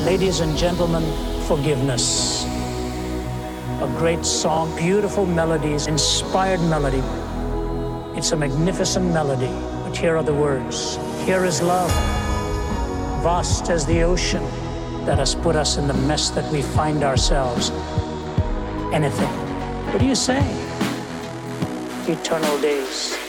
Ladies and gentlemen, forgiveness. A great song, beautiful melodies, inspired melody. It's a magnificent melody, but here are the words. Here is love, vast as the ocean that has put us in the mess that we find ourselves. Anything. What do you say? Eternal days.